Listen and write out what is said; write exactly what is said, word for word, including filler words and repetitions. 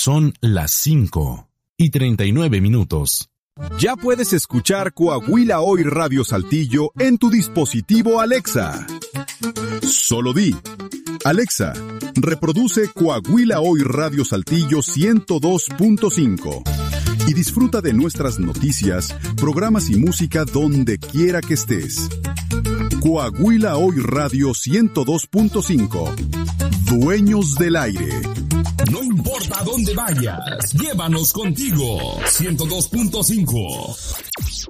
Son las cinco y treinta y nueve minutos. Ya puedes escuchar Coahuila Hoy Radio Saltillo en tu dispositivo Alexa. Solo di: Alexa, reproduce Coahuila Hoy Radio Saltillo ciento dos punto cinco y disfruta de nuestras noticias, programas y música donde quiera que estés. Coahuila Hoy Radio ciento dos punto cinco. Dueños del aire. No importa dónde vayas, llévanos contigo. ciento dos punto cinco.